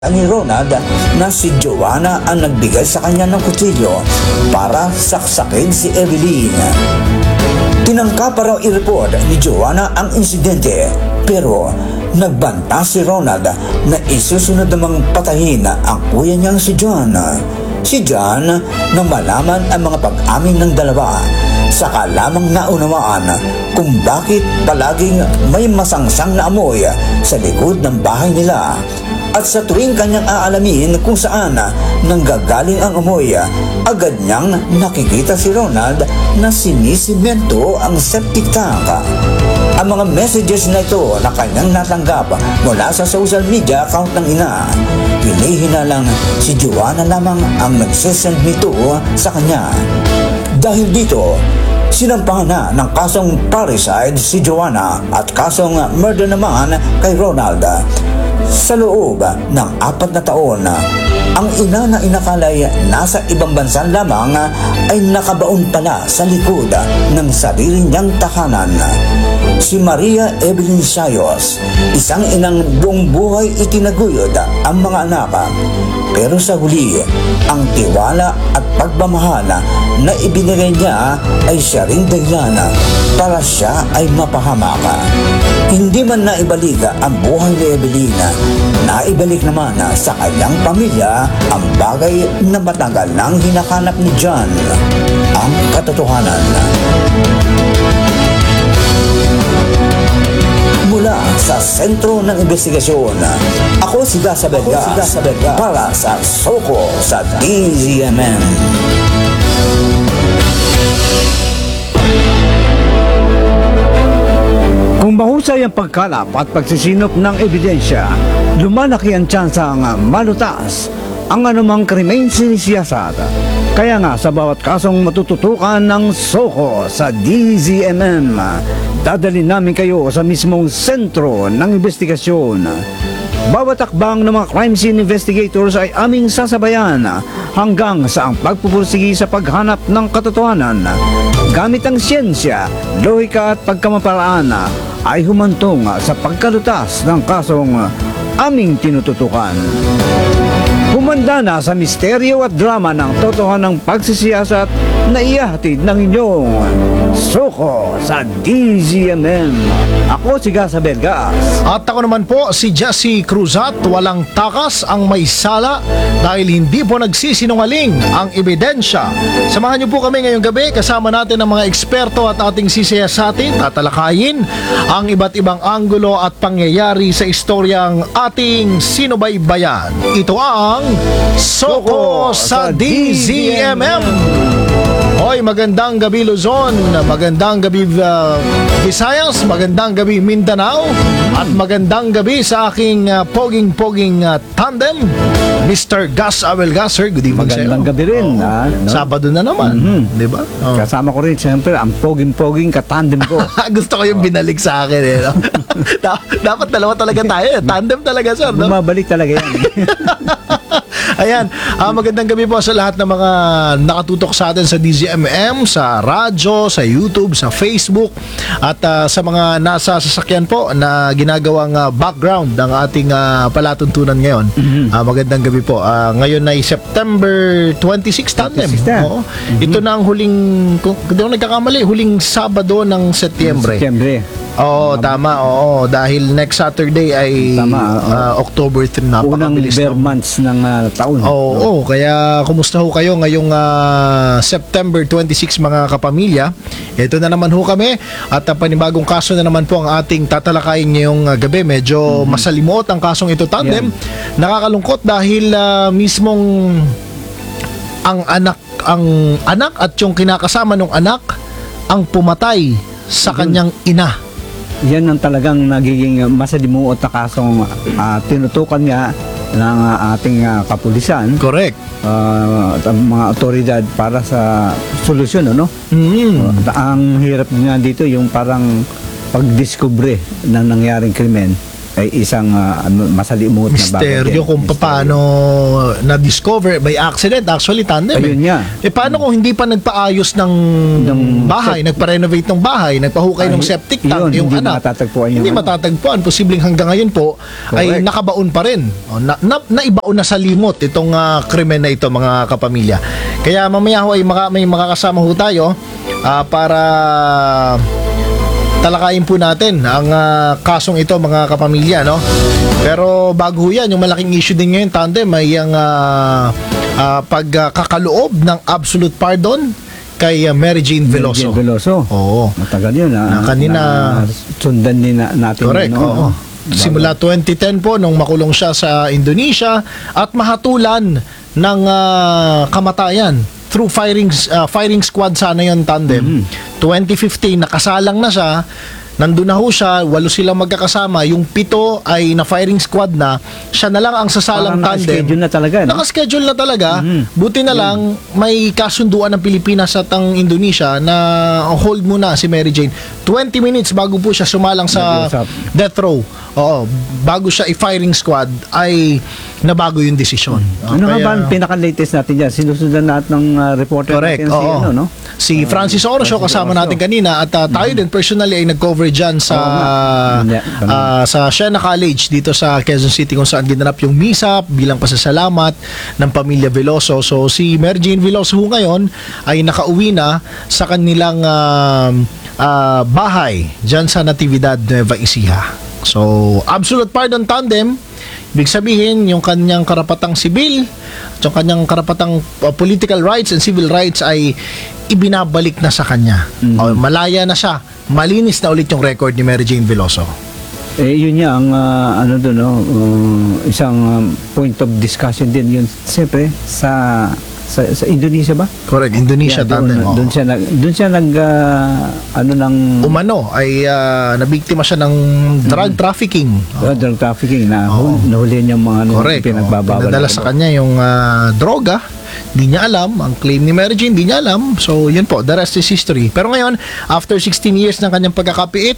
ni Ronald na si Joanna ang nagbigay sa kanya ng kutsilyo para saksakin si Evelyn. Tinangka pa raw i-report ni Joanna ang insidente pero nagbanta si Ronald na isusunod namang patahin ang kuya niyang si John. Si John, nang malaman ang mga pag-amin ng dalawa, saka lamang naunawaan kung bakit palaging may masangsang na amoy sa likod ng bahay nila. At sa tuwing kanyang aalamin kung saan nanggagaling ang amoy, agad niyang nakikita si Ronald na sinisimento ang septic tank. Ang mga messages na ito na kanyang natanggap mula sa social media account ng ina, hinihinalang si Joanna lamang ang nagsisend nito sa kanya. Dahil dito, sinampahan na ng kasong parricide si Joanna at kasong murder naman kay Ronald. Sa loob ng 4 na taon, ang ina na inakalay nasa ibang bansa lamang ay nakabaon pala sa likod ng sarili niyang tahanan. Si Maria Evelyn Sayos, isang inang buong buhay itinaguyod ang mga anak. Pero sa huli, ang tiwala at pagmamahal na ibinigay niya ay siya ring dahilan para siya ay mapahamak. Hindi man naibalik ang buhay ni Evelyn, naibalik naman sa kanyang pamilya ang bagay na matagal nang hinahanap ni John, ang katotohanan. Mula sa sentro ng investigasyon, ako si Gasa Vergas para sa Soko sa DZMM. Kung mahusay ang pagkalap at pagsisinop ng ebidensya, lumalaki ang tsansang malutas ang anumang krimen sinisiyasat. Kaya nga sa bawat kasong matututukan ng Soko sa DZMM, dadalhin namin kayo sa mismong sentro ng investigasyon. Bawat akbang ng mga crime scene investigators ay aming sasabayan hanggang sa ang pagpupursigi sa paghanap ng katotohanan. Gamit ang siyensya, lohika at pagkamaparaan ay humantong sa pagkalutas ng kasong aming tinututukan. Humanda na sa misteryo at drama ng totohanang pagsisiyasat na ihahatid ng inyong Soko sa DZMM. Ako si Gasa Vergas. At ako naman po si Jesse Cruzat. Walang takas ang may sala dahil hindi po nagsisinungaling ang ebidensya. Samahan niyo po kami ngayong gabi kasama natin ang mga eksperto at ating sisiyasatin. Tatalakayin ang iba't ibang anggulo at pangyayari sa istoryang ating sinubaybayan. Ito ang Soko sa DZMM. Hoy, magandang gabi Luzon, magandang gabi Visayas, magandang gabi Mindanao, at magandang gabi sa aking poging-poging tandem, Mr. Gas Abelgas. Sir, good evening sa'yo. Magandang gabi rin. No? Sabado na naman, di ba? Kasama ko rin siyempre ang poging-poging katandem ko. Gusto ko yung binalik sa akin. Eh, no? Dapat dalawa talaga tayo. Tandem talaga, sir. No? Bumabalik talaga yan. Ayan, magandang gabi po sa lahat ng mga nakatutok sa atin sa DZMM, sa radyo, sa YouTube, sa Facebook, at sa mga nasa sasakyan po na ginagawang background ng ating palatuntunan ngayon. Magandang gabi po. Ngayon ay September 26, tandem. Oo. Ito na ang huling, kung hindi ako nagkakamali, huling Sabado ng Setyembre. Oo, tama. Oo, dahil next Saturday ay October 3. Unang bare months ng taon. Oo, kaya kumusta ho kayo ngayong September 26 mga kapamilya? Ito na naman ho kami at panibagong kaso na naman po ang ating tatalakayin ngayong gabi. Medyo masalimuot ang kasong ito, tandem. Nakakalungkot dahil mismong ang anak at yung kinakasama ng anak ang pumatay sa kanyang ina. Yan ang talagang nagiging masalimuot na kasong tinutukan nga ng ating kapulisan. Correct. At ang mga otoridad para sa solusyon, ano? Ang hirap nga dito yung parang pagdiskubre ng nangyaring krimen. ay isang masalimuot na bagay. Misteryo kung paano na-discover by accident. Actually, tandem. Ayun nga. Paano kung hindi pa nagpaayos ng bahay, nagpa-renovate ng bahay, nagpahukay ng septic tank, yun, yung hindi anak. matatagpuan yung Hindi ano. matatagpuan. Posibleng hanggang ngayon po ay Correct. nakabaon pa rin. Naibaon na sa limot itong krimen na ito, mga kapamilya. Kaya mamaya ho ay may makakasama ho tayo para talakayin po natin ang kasong ito, mga kapamilya, no? Pero bago yan, yung malaking issue din ngayon, tandem, ay ang pagkakaloob ng absolute pardon kay Mary Jane Veloso. Mary Jane Veloso. Oo. Matagal yun. Na kanina- sundan din natin. Correct, yun, oo. Simula 2010 po nung makulong siya sa Indonesia at mahatulan ng kamatayan through firing squad sana yon, tandem. 2015 nakasalang na siya. Nandun na ho siya, 8 silang magkakasama. Yung 7 ay na firing squad na. Siya na lang ang sasalang Parang tandem. naka-schedule na talaga, no? Naka-schedule na talaga. Buti na lang may kasunduan ng Pilipinas at ang Indonesia na hold muna si Mary Jane 20 minutes bago po siya sumalang sa Nag-usap. death row. Oo, bago siya i-firing squad ay nabago yung desisyon. Ano nga ba ang pinaka-latest natin dyan? Sinusundan natin ng reporter Correct, natin si, oo. no? Si Francis Orosio kasama natin kanina at tayo din personally ay nag-cover dyan sa sa Siena College dito sa Quezon City kung saan ginanap yung misa bilang pasasalamat ng pamilya Veloso. So si Mary Jane Veloso ho ngayon ay nakauwi na sa kanilang bahay dyan sa Natividad, Nueva Ecija. So absolute pardon, tandem. Ibig sabihin, yung kanyang karapatang sibil at yung kanyang karapatang political rights and civil rights ay ibinabalik na sa kanya. O, malaya na siya. Malinis na ulit yung record ni Mary Jane Veloso. Yun niya ang ano doon, no? Isang point of discussion din yun. Siyempre, sa Indonesia ba? Correct, Indonesia, tandem. Doon siya nag ano ng Umano ay nabiktima siya ng drug trafficking. drug trafficking na nahuli niya mga Correct. pinagbabawal. Pinadala sa kanya yung droga. Di niya alam. Ang claim ni Mary Jane, di niya alam. So, yun po. The rest is history. Pero ngayon, after 16 years ng kanyang pagkakapiit,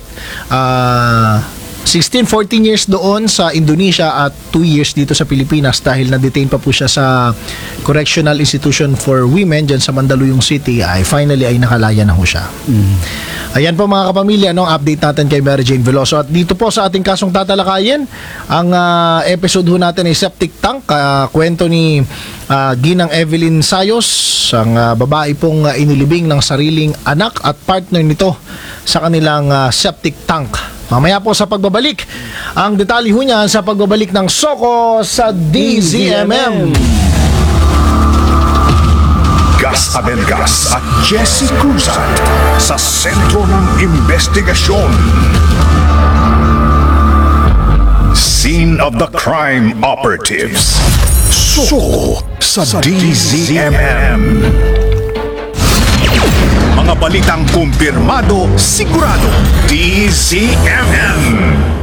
14 years doon sa Indonesia at 2 years dito sa Pilipinas dahil na-detain pa po siya sa Correctional Institution for Women dyan sa Mandaluyong City, ay finally ay nakalaya na ho siya. Ayan po, mga kapamilya, no, update natin kay Mary Jane Veloso. At dito po sa ating kasong tatalakayin, ang episode ho natin ay Septic Tank, kwento ni Ginang Evelyn Sayos, ang babae pong inilibing ng sariling anak at partner nito sa kanilang septic tank. Mamaya po sa pagbabalik, ang detalye ho niyan sa pagbabalik ng Soko sa DZMM. Gas Abelgas at Jesse Cruzat sa sentro ng investigasyon. Scene of the crime operatives. Soko sa DZMM. Mga balitang kumpirmado, sigurado. DZMM.